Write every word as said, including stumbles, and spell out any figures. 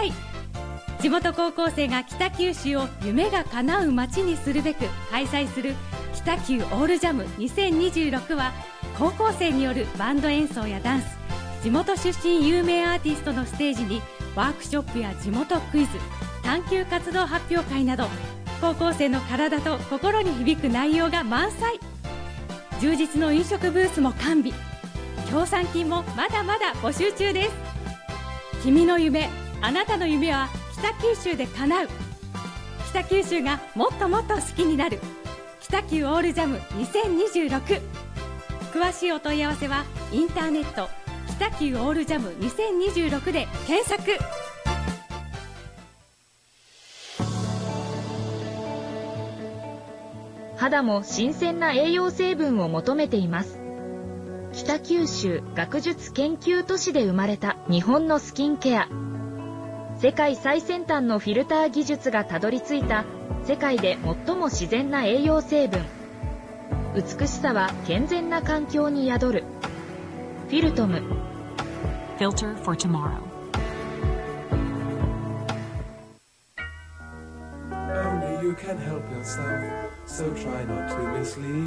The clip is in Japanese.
い。地元高校生が北九州を夢が叶う街にするべく開催する北九オールジャムにせんにじゅうろくは、高校生によるバンド演奏やダンス、地元出身有名アーティストのステージにワークショップや地元クイズ、探究活動発表会など、高校生の体と心に響く内容が満載。充実の飲食ブースも完備。協賛金もまだまだ募集中です。君の夢、あなたの夢は北九州で叶う。北九州がもっともっと好きになる北九オールジャムにせんにじゅうろく。詳しいお問い合わせはインターネット北九オールジャムにせんにじゅうろくで検索。 肌も新鮮な栄養成分を求めています。北九州学術研究都市で生まれた日本のスキンケア。世界最先端のフィルター技術がたどり着いた世界で最も自然な栄養成分。美しさは健全な環境に宿る。フィルトム。 Filter for tomorrow. Only you can help yourself, so try not to mislead